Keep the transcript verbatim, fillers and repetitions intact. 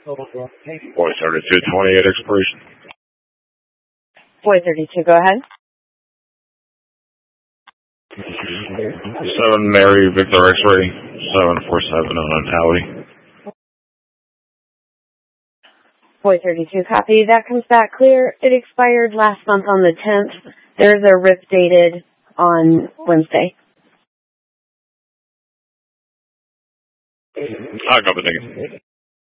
Boy thirty-two twenty-eight expiration. Boy thirty-two, go ahead. seven Mary Victor X-ray, seven four seven on tally. Boy thirty-two, copy. That comes back clear. It expired last month on the tenth. There's a R I P dated on Wednesday. I got the ticket.